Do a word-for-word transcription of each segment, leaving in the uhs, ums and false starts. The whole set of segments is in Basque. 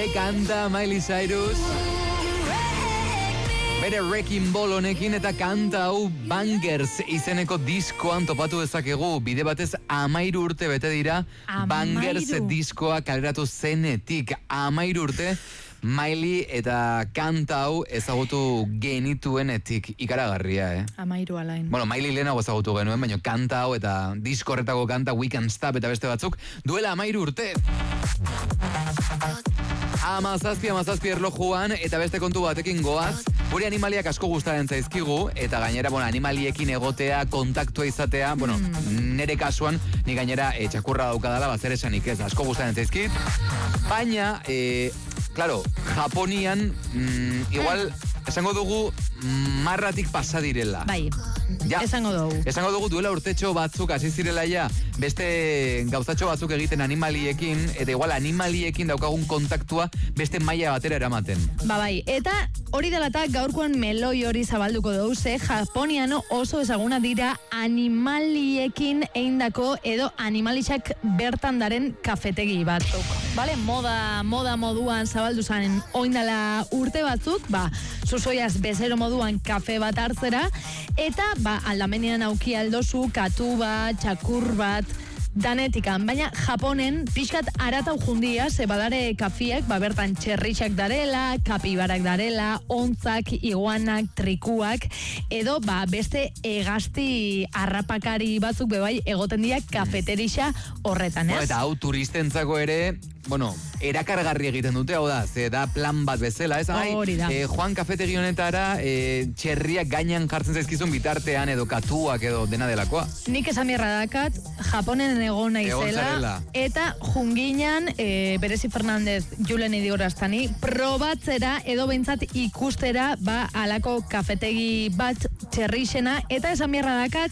Me kanta Miley Cyrus. Bere Wrecking Ball honekin eta kanta hau Bangers izeneko diskoan topatu dezakegu. Bide batez amairu urte bete dira amairu. Bangers diskoa kaleratu zenetik. Amairu urte Miley eta kanta hau ezagutu genituenetik. Ikaragarria, eh? Amairu alain. Bueno, Miley lehenago ezagutu genuen, baina kanta hau eta disko horretako kanta We Can't Stop eta beste batzuk duela amairu urte. Amazazpi, amazazpi erlojuan eta beste kontu batekin goaz. Gure animaliak asko gustaren zaizkigu eta gainera, bueno, animaliekin egotea, kontaktua izatea, bueno, mm. nere kasuan, ni gainera e, txakurra daukadala, bat zer esanik ez, asko gustaren zaizkit. Baina, e, claro, Japonian, mm, igual, esango dugu, marratik pasa direla. Bai, ja, esango dugu. Esango dugu duela urtetxo batzuk hasi zirela ja, beste gauzatxo batzuk egiten animaliekin, eta igual animaliekin daukagun kontaktua beste maila batera eramaten. Ba bai, eta hori dela eta gaurkoan meloi hori zabalduko dugu, ze Japonian oso ezaguna dira animaliekin eindako edo animalixak bertan daren kafetegi batzuk. Vale, moda, moda moduan zabaldu zaren oindala urte batzuk, ba, susoiaz bezero moduan kafe bat hartzera, eta ba, aldamenean auki aldozu, katu bat, txakur bat, danetikan, baina Japonen pixkat aratau jundia, ze badare kafiek, ba bertan txerrixak darela, kapibarak darela, ontzak, iguanak, trikuak, edo ba beste egazti arrapakari batzuk bebai egoten dira kafeterixa horretan, ez? Bueno, eta hau turistentzako ere, bueno, erakargarri egiten dute, hau da, ze da plan bat bezala, ez? Hori da. Eh, Juan kafetegi honetara, eh, txerriak gainan jartzen zaizkizun bitartean, edo katuak, edo dena delakoa. Nik esan bierra dakat, Japonen egon naizela, eta junginan, eh, Berezi Fernandez, Julen Idigoraztani, probatzera, edo behintzat ikustera, ba, alako kafetegi bat txerrixena, eta esan bierra dakat,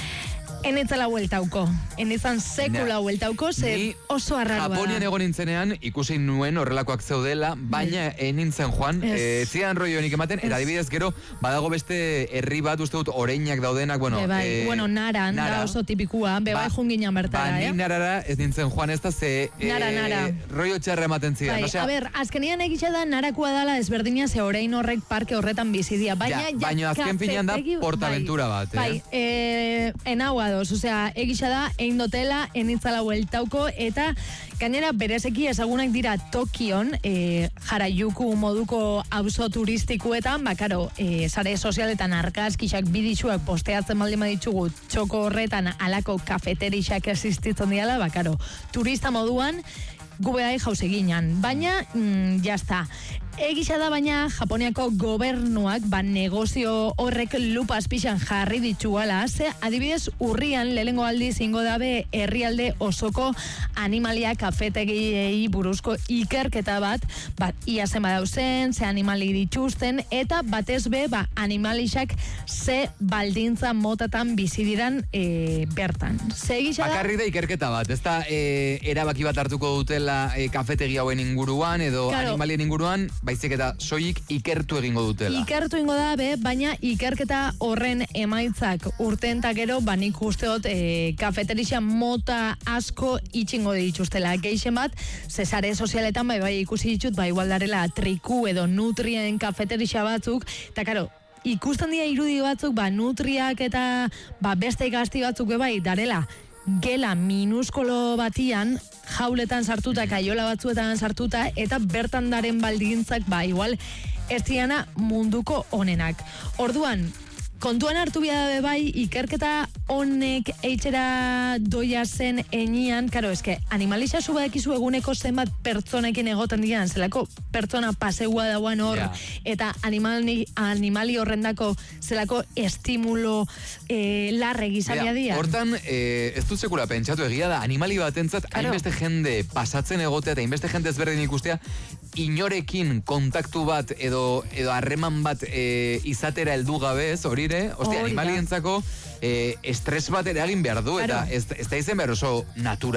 enitzela hueltauko. Enitzan sekula hueltauko, ze oso arraroa. Japonian egon nintzenean, ikusi nuen horrelakoak zeudela, baina enintzen joan, e, zidan rollo nik ematen, eta adibidez gero, badago beste herri bat, uste dut, oreinak daudenak, bueno... Bai, e, bueno, naran, nara. Da oso tipikua, bebai ba, junginan bertara, ba, eh? Ba, nik narara ez nintzen joan ez da, ze... Nara, e, nara. Rollo txarra ematen zidan. Bai, osea, a ber, azkenian egitza da, narakua dala ezberdina, ze orein horrek parke horretan bizidia, baina... Ja, baina azken finean da, portaventura bat, eh? Bai, e, enaguados, osea, egisa da, egin dotela, enitzala hueltauko, eta gainera berezeki ezagunak dira Tokion, e, Harajuku moduko auzo turistikuetan, bakaro, e, sare sozialetan argazkixak bidixuak posteatzen baldin baditugu txoko horretan alako kafeterixak existitzen diala, bakaro, turista moduan, gubeai jauze ginen, baina, mm, jazta. Egisa da baina Japoniako gobernuak ba negozio horrek lupas pixan jarri dituala, ze adibidez urrian lehengo aldiz ingo dabe herrialde osoko animalia kafetegiei buruzko ikerketa bat, bat ia zen badauzen, ze animali dituzten, eta batez be ba animalixak ze baldintza motatan bizidiran e, bertan. Ze egisa da... Bakarrik da ikerketa bat, ez da e, erabaki bat hartuko dutela e, kafetegi hauen inguruan, edo claro, animalien inguruan, baizik eta soilik ikertu egingo dutela. Ikertu egingo da, be, baina ikerketa horren emaitzak urtentak gero, ba nik usteot e, kafeterixa mota asko itxingo dituztela. Geixen bat, zesare sozialetan bai bai ikusi ditut, bai igualdarela triku edo nutrien kafeterixa batzuk, eta karo, ikusten dira irudi batzuk, ba nutriak eta ba beste gazti batzuk be bai, darela, gela minuskolo batian, jauletan sartuta, kaiola batzuetan sartuta, eta bertan daren baldintzak, ba, igual, ez diana munduko onenak. Orduan, kontuan hartu bia dabe bai, ikerketa honek eitxera doia zen enian, karo, eske, animalixa zubadekizu eguneko zenbat pertsonekin egoten dian, zelako pertsona paseua dauan hor, yeah. Eta animali, animali horrendako zelako estimulo e, larre gizaria dia. Hortan, e, ez dut sekula pentsatu egia da, animali batentzat, claro, hainbeste jende pasatzen egotea eta hainbeste jende ezberdin ikustea, inorekin kontaktu bat edo edo harreman bat e, izatera heldu gabe, ez, horire, ostia, animalientzako e, estres bat ere egin behar du, eta ez, ez da izen behar oso naturala.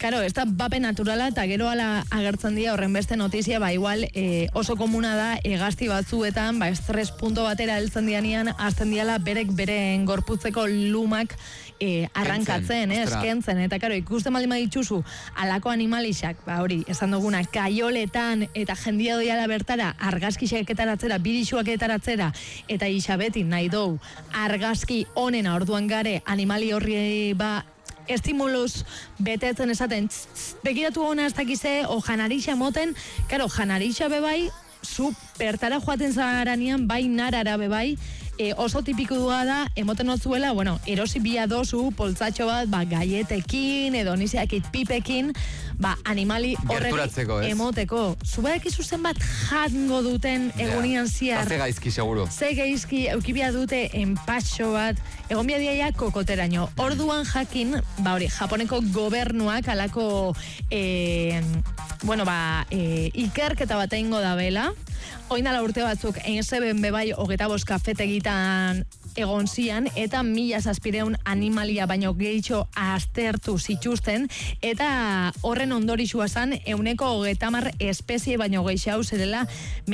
Karo, ez da bape naturala, eta gero ala agertzen dira horren beste notizia, ba, igual e, oso komuna da egazti batzuetan, ba, estres punto batera heltzen dianean, azten diala berek beren gorputzeko lumak e, arrankatzen, eh, eskentzen, eta karo, ikusten baldin badituzu, alako animalixak, ba, hori, esan duguna, kaioletan, eta jendia doiala bertara, argazkixak etaratzera, bidixuak etaratzera, eta isabeti nahi dou, argazki onena orduan gare, animali horri, ba, estimuluz betetzen esaten, tss, tss, begiratu hona ez dakize, o janarixa moten, karo, janarixa bebai, zu bertara joaten zaranean, bai narara bebai, e, oso tipiko duga da, emoten otzuela, bueno, erosi bia dozu, poltzatxo bat, ba, gaietekin, edo nizeakit pipekin, ba, animali horreri emoteko. Zubadak izuzen bat jango duten egunian ziar. Ze gaizki, seguro. Ze gaizki, eukibia dute enpaxo bat, egon bia diaia kokoteraino. Orduan jakin, ba hori, Japoneko gobernuak alako, e, bueno, ba, e, ikerketa bat egingo da bela. Oindala urte batzuk, enzeben bebai hogeta bost kafetegitan egon zian, eta mila zazpireun animalia baino gehitxo aztertu zituzten, eta horren ondorixua zan, euneko hogetamar espezie baino gehixau zerela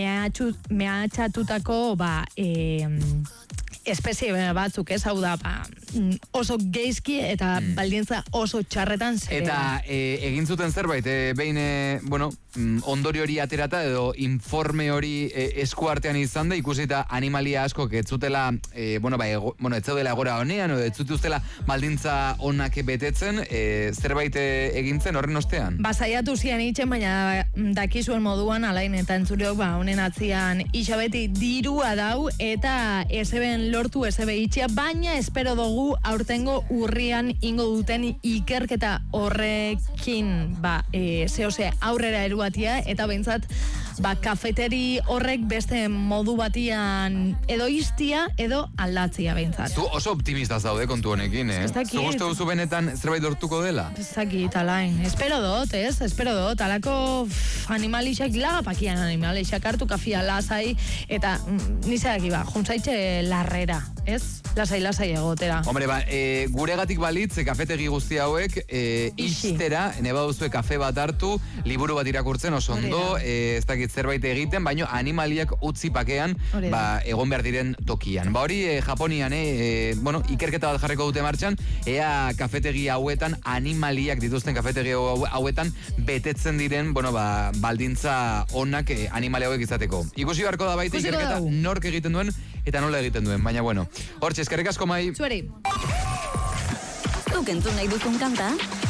mehatxatutako ba, e, espezie batzuk, ez hau da, ba, oso geizki eta mm. baldintza oso txarretan zerela. Eta e, egin zuten zerbait, e, behin, e, bueno, ondori hori aterata edo informe hori e, eskuartean izan da, ikusita animalia asko ez zutela, e, bueno, ba, ego, bueno, ez zaudela egora honean, edo ez zutuztela baldintza onak betetzen, e, zerbait egintzen horren ostean? Bazaiatu zian itxen, baina dakizuen moduan, alain eta entzureok, ba, honen atzian isabeti dirua dau, eta ezeben lortu ezebe itxia, baina espero dugu aurtengo urrian ingo duten ikerketa horrekin, ba, e, zehose aurrera eruatia, eta behintzat, ba, kafeteri horrek beste modu batian edo iztia, edo aldatzia behintzat. Zu oso optimista zaude kontu honekin, eh? Zu guzti duzu benetan zerbait lortuko dela? Ez dakit, alain. Espero dut, ez? Espero dut. Alako animalixak, lagapakian animalixak hartu kafia lasai, eta mm, nizadaki ba, juntzaitxe larrera, ez? Lasai, lasai egotera. Hombre, ba, e, guregatik balitz, e, kafetegi guzti hauek, e, iztera, neba duzue kafe bat hartu, liburu bat irakurtzen, oso ondo, e, ez dakit zerbait egiten, baino animaliak utzi pakean, ba, egon behar diren tokian. Ba hori, e, Japonian, e, e, bueno, ikerketa bat jarriko dute martxan, ea kafetegi hauetan, animaliak dituzten kafetegi hauetan, betetzen diren, bueno, ba, baldintza onak e, animali hauek izateko. Ikusi beharko da baita ikerketa nork egiten duen, eta nola egiten duen, baina bueno. Hortxe, eskerrik asko mai. Zueri. Zuk entzun nahi duzun kanta,